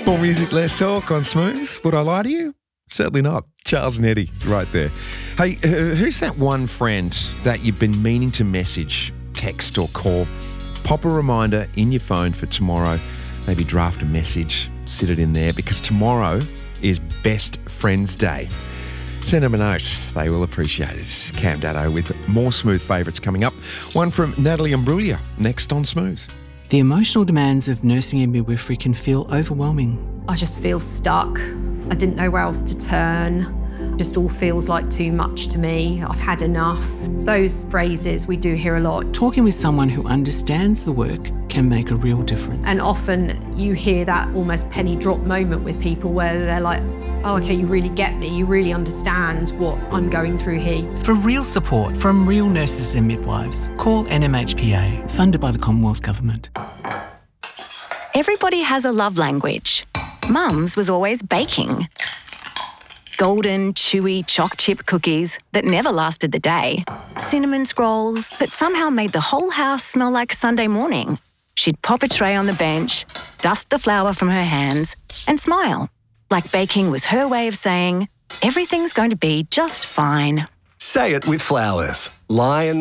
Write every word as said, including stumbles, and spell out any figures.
More music, less talk on Smooth. Would I lie to you? Certainly not. Charles and Eddie, right there. Hey, uh, who's that one friend that you've been meaning to message, text or call? Pop a reminder in your phone for tomorrow. Maybe draft a message, sit it in there, because tomorrow is Best Friends Day. Send them a note. They will appreciate it. Cam Daddo with more Smooth favourites coming up. One from Natalie Imbruglia, next on Smooth. The emotional demands of nursing and midwifery can feel overwhelming. I just feel stuck. I didn't know where else to turn. Just all feels like too much to me. I've had enough. Those phrases we do hear a lot. Talking with someone who understands the work can make a real difference. And often you hear that almost penny drop moment with people where they're like, oh, okay, you really get me. You really understand what I'm going through here. For real support from real nurses and midwives, call N M H P A, funded by the Commonwealth Government. Everybody has a love language. Mum's was always baking. Golden, chewy choc chip cookies that never lasted the day. Cinnamon scrolls that somehow made the whole house smell like Sunday morning. She'd pop a tray on the bench, dust the flour from her hands, and smile. Like baking was her way of saying, everything's going to be just fine. Say it with Flowers. Lion